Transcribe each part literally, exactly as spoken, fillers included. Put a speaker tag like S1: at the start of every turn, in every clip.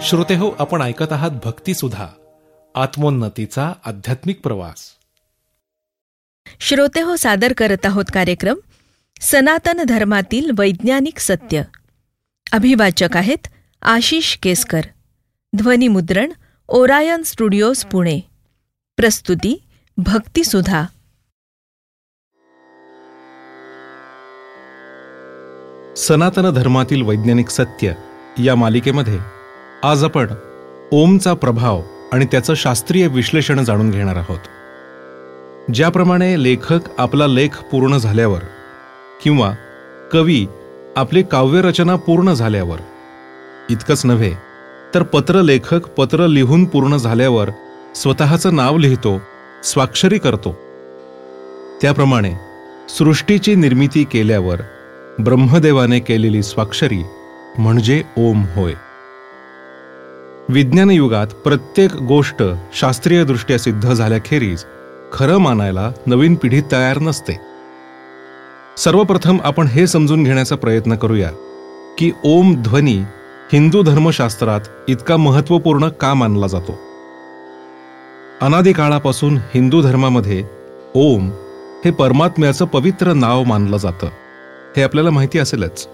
S1: श्रोतेहो, आपण ऐकत आहात भक्तिसुधा, आत्मोन्नतीचा आध्यात्मिक प्रवास.
S2: श्रोतेहो, सादर करत आहोत कार्यक्रम सनातन धर्मातील वैज्ञानिक सत्य. अभिवाचक आहेत आशिष केसकर. ध्वनिमुद्रण ओरायन स्टुडिओज पुणे. प्रस्तुती भक्तिसुधा.
S1: सनातन धर्मातील वैज्ञानिक सत्य या मालिकेमध्ये आज आपण ओमचा प्रभाव आणि त्याचं शास्त्रीय विश्लेषण जाणून घेणार आहोत. ज्याप्रमाणे लेखक आपला लेख पूर्ण झाल्यावर किंवा कवी आपली काव्यरचना पूर्ण झाल्यावर, इतकंच नव्हे तर पत्रलेखक पत्र लिहून पूर्ण झाल्यावर स्वतःचं नाव लिहितो, स्वाक्षरी करतो, त्याप्रमाणे सृष्टीची निर्मिती केल्यावर ब्रह्मदेवाने केलेली स्वाक्षरी म्हणजे ओम होय. विज्ञान युगात प्रत्येक गोष्ट शास्त्रीयदृष्ट्या सिद्ध झाल्याखेरीज खरं मानायला नवीन पिढी तयार नसते. सर्वप्रथम आपण हे समजून घेण्याचा प्रयत्न करूया की ओम ध्वनी हिंदू धर्मशास्त्रात इतका महत्त्वपूर्ण का मानला जातो. अनादी काळापासून हिंदू धर्मामध्ये ओम हे परमात्म्याचं पवित्र नाव मानलं जातं, हे आपल्याला माहिती असेलच.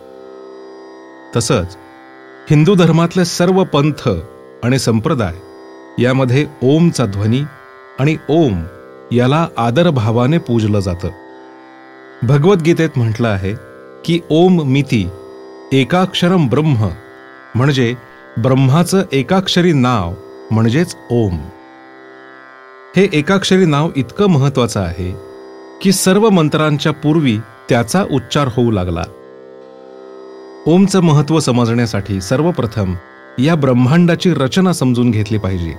S1: तसंच हिंदू धर्मातले सर्व पंथ आणि संप्रदाय यामध्ये ओमचा ध्वनी आणि ओम याला आदरभावाने पूजलं जातं. भगवद्गीतेत म्हटलं आहे की ओम मिती एकाक्षरम ब्रह्म, म्हणजे ब्रह्माचं एकाक्षरी नाव म्हणजेच ओम. हे एकाक्षरी नाव इतकं महत्वाचं आहे की सर्व मंत्रांच्या पूर्वी त्याचा उच्चार होऊ लागला. ओमचं महत्त्व समजण्यासाठी सर्वप्रथम या ब्रह्मांडाची रचना समजून घेतली पाहिजे.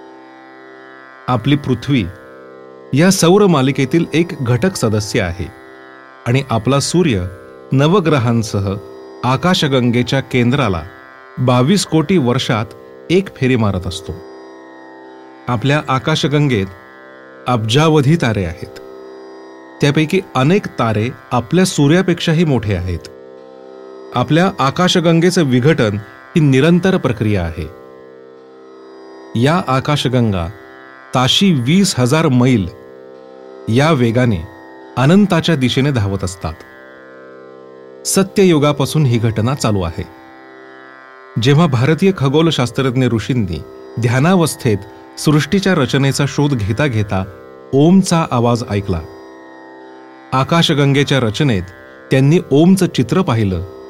S1: आपली पृथ्वी या सौर मालिकेतील एक घटक सदस्य आहे आणि आपला सूर्य नवग्रहांसह आकाशगंगेच्या केंद्राला बावीस कोटी वर्षात एक फेरी मारत असतो. आपल्या आकाशगंगेत अब्जावधी तारे आहेत. त्यापैकी अनेक तारे आपल्या सूर्यापेक्षाही मोठे आहेत. आपल्या आकाशगंगेचं विघटन ही निरंतर प्रक्रिया आहे. या आकाशगंगा ताशी वीस हजार मैल या वेगाने अनंताच्या दिशेने धावत असतात. सत्ययुगापासून ही घटना चालू आहे. जेव्हा भारतीय खगोलशास्त्रज्ञ ऋषींनी ध्यानावस्थेत सृष्टीच्या रचनेचा शोध घेता घेता ओमचा आवाज ऐकला, आकाशगंगेच्या रचनेत त्यांनी ओमचं चित्र पाहिलं